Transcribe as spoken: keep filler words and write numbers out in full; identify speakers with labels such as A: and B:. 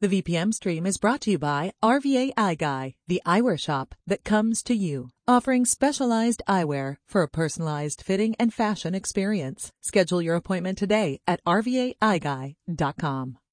A: The V P M stream is brought to you by R V A Eye Guy, the eyewear shop that comes to you, offering specialized eyewear for a personalized fitting and fashion experience. Schedule your appointment today at R V A eye guy dot com.